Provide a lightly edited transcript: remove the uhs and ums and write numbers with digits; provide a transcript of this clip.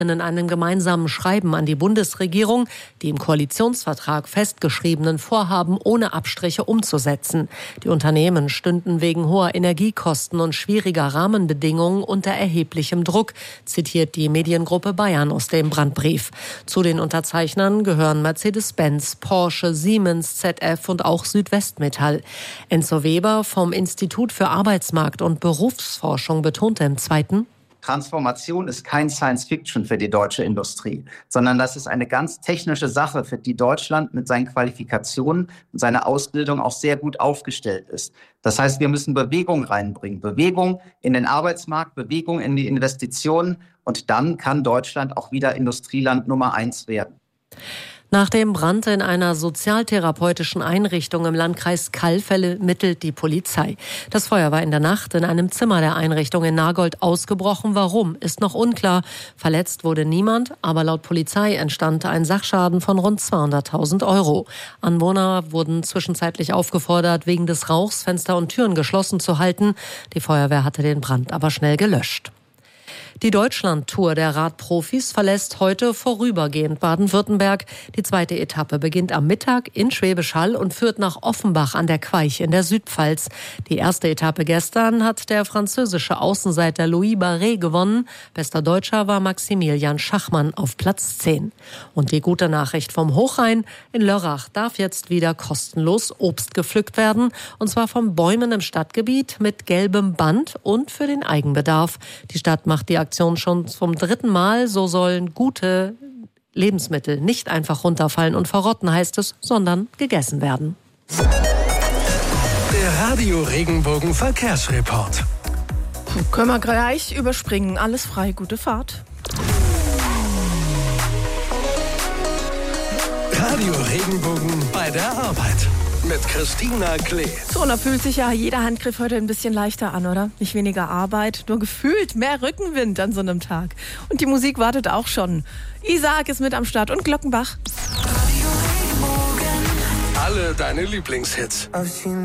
in einem gemeinsamen Schreiben an die Bundesregierung, die im Koalitionsvertrag festgeschriebenen Vorhaben ohne Abstriche umzusetzen. Die Unternehmen stünden wegen hoher Energiekosten und schwieriger Rahmenbedingungen unter erheblichem Druck, zitiert die Mediengruppe Bayern aus dem Brandbrief. Zu den Unterzeichnern gehören Mercedes-Benz, Porsche, Siemens, ZF und auch Südwestmetall. Enzo Weber vom Institut für Arbeitsmarkt- und Berufsforschung betonte im Zweiten: Transformation ist kein Science-Fiction für die deutsche Industrie, sondern das ist eine ganz technische Sache, für die Deutschland mit seinen Qualifikationen und seiner Ausbildung auch sehr gut aufgestellt ist. Das heißt, wir müssen Bewegung reinbringen. Bewegung in den Arbeitsmarkt, Bewegung in die Investitionen, und dann kann Deutschland auch wieder Industrieland Nummer 1 werden. Nach dem Brand in einer sozialtherapeutischen Einrichtung im Landkreis Calw ermittelt die Polizei. Das Feuer war in der Nacht in einem Zimmer der Einrichtung in Nagold ausgebrochen. Warum, ist noch unklar. Verletzt wurde niemand, aber laut Polizei entstand ein Sachschaden von rund 200.000 €. Anwohner wurden zwischenzeitlich aufgefordert, wegen des Rauchs Fenster und Türen geschlossen zu halten. Die Feuerwehr hatte den Brand aber schnell gelöscht. Die Deutschland-Tour der Radprofis verlässt heute vorübergehend Baden-Württemberg. Die zweite Etappe beginnt am Mittag in Schwäbisch Hall und führt nach Offenbach an der Queich in der Südpfalz. Die erste Etappe gestern hat der französische Außenseiter Louis Barret gewonnen. Bester Deutscher war Maximilian Schachmann auf Platz 10. Und die gute Nachricht vom Hochrhein: in Lörrach darf jetzt wieder kostenlos Obst gepflückt werden. Und zwar von Bäumen im Stadtgebiet mit gelbem Band und für den Eigenbedarf. Die Stadt macht die Aktion schon zum 3. Mal. So sollen gute Lebensmittel nicht einfach runterfallen und verrotten, heißt es, sondern gegessen werden. Der Radio Regenbogen Verkehrsreport. Können wir gleich überspringen. Alles frei, gute Fahrt. Radio Regenbogen bei der Arbeit. Mit Christina Klee. So, und da fühlt sich ja jeder Handgriff heute ein bisschen leichter an, oder? Nicht weniger Arbeit, nur gefühlt mehr Rückenwind an so einem Tag. Und die Musik wartet auch schon. Isaac ist mit am Start und Glockenbach. Alle deine Lieblingshits.